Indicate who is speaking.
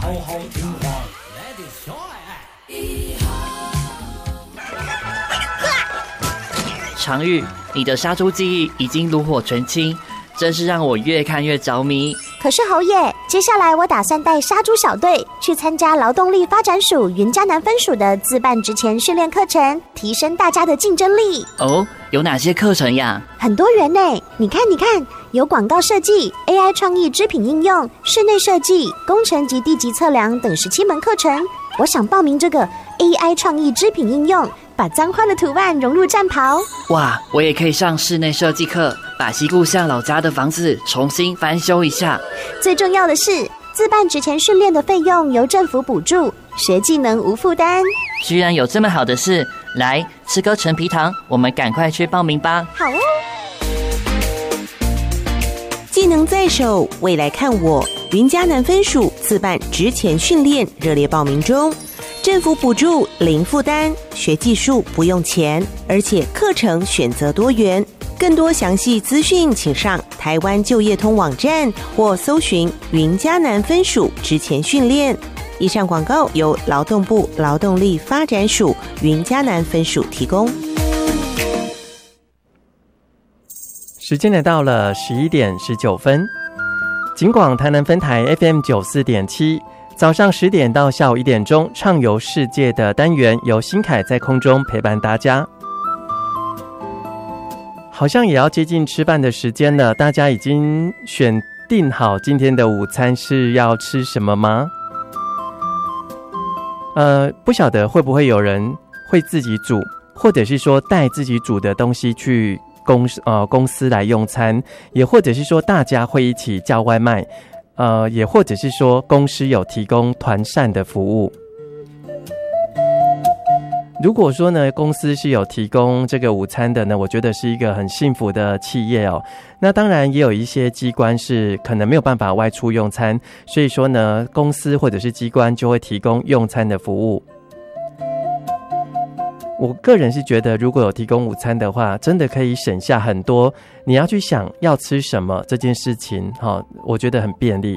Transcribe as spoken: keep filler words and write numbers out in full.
Speaker 1: 好好听话。
Speaker 2: 常玉，你的杀猪技艺已经炉火纯青，真是让我越看越着迷。
Speaker 3: 可是侯爷，接下来我打算带杀猪小队去参加劳动力发展署云嘉南分署的自办职前训练课程，提升大家的竞争力。
Speaker 2: 哦，有哪些课程呀？
Speaker 3: 很多元呢，你看你看，有广告设计、A I 创意织品应用、室内设计、工程及地级测量等十七门课程。我想报名这个 A I 创意织品应用，把脏花的图案融入战袍。
Speaker 2: 哇，我也可以上室内设计课，把西故乡老家的房子重新翻修一下。
Speaker 3: 最重要的是，自办职前训练的费用由政府补助，学技能无负担。
Speaker 2: 居然有这么好的事！来，吃颗陈皮糖，我们赶快去报名吧。
Speaker 3: 好哦。
Speaker 4: 技能在手，未来看我。云嘉南分署自办职前训练热烈报名中，政府补助零负担，学技术不用钱，而且课程选择多元。更多详细资讯请上台湾就业通网站或搜寻云嘉南分署职前训练。以上广告由劳动部劳动力发展署云嘉南分署提供。
Speaker 5: 时间来到了十一点十九分，警广台南分台 F M 九十四点七，早上十点到下午一点钟，畅游世界的单元由新凯在空中陪伴大家。好像也要接近吃饭的时间了，大家已经选定好今天的午餐是要吃什么吗？呃，不晓得会不会有人会自己煮，或者是说带自己煮的东西去公呃公司来用餐，也或者是说大家会一起叫外卖，呃，也或者是说公司有提供团膳的服务。如果说呢，公司是有提供这个午餐的呢，我觉得是一个很幸福的企业哦。那当然也有一些机关是可能没有办法外出用餐，所以说呢，公司或者是机关就会提供用餐的服务。我个人是觉得，如果有提供午餐的话，真的可以省下很多你要去想要吃什么这件事情，哈，我觉得很便利。